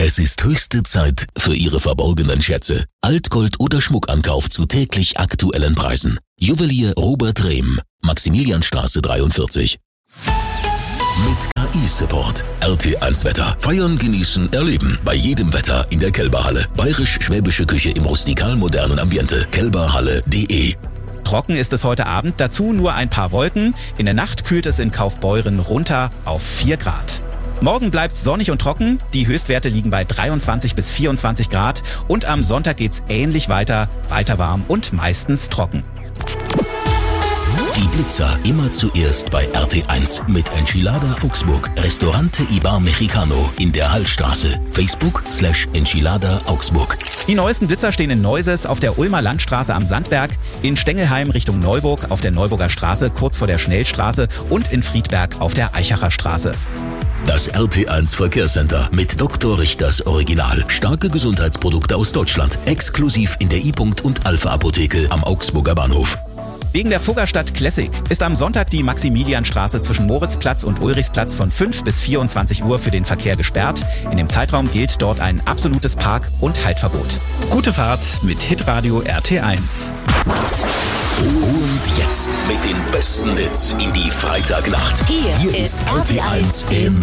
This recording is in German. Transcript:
Es ist höchste Zeit für Ihre verborgenen Schätze. Altgold oder Schmuckankauf zu täglich aktuellen Preisen. Juwelier Robert Rehm, Maximilianstraße 43. Mit KI-Support. RT1 Wetter. Feiern, genießen, erleben. Bei jedem Wetter in der Kelberhalle. Bayerisch-schwäbische Küche im rustikal-modernen Ambiente. kelberhalle.de. Trocken ist es heute Abend, dazu nur ein paar Wolken. In der Nacht kühlt es in Kaufbeuren runter auf 4 Grad. Morgen bleibt sonnig und trocken, die Höchstwerte liegen bei 23 bis 24 Grad und am Sonntag geht's ähnlich weiter warm und meistens trocken. Die Blitzer immer zuerst bei RT1 mit Enchilada Augsburg. Restaurante Ibar Mexicano in der Hallstraße. Facebook/Enchilada Augsburg. Die neuesten Blitzer stehen in Neuses auf der Ulmer Landstraße am Sandberg, in Stengelheim Richtung Neuburg auf der Neuburger Straße kurz vor der Schnellstraße und in Friedberg auf der Eichacher Straße. Das RT1 Verkehrscenter mit Dr. Richters Original. Starke Gesundheitsprodukte aus Deutschland. Exklusiv in der I-Punkt und Alpha Apotheke am Augsburger Bahnhof. Wegen der Fuggerstadt Classic ist am Sonntag die Maximilianstraße zwischen Moritzplatz und Ulrichsplatz von 5 bis 24 Uhr für den Verkehr gesperrt. In dem Zeitraum gilt dort ein absolutes Park- und Haltverbot. Gute Fahrt mit Hitradio RT1. Und jetzt mit den besten Hits in die Freitagnacht. Hier ist RT1 im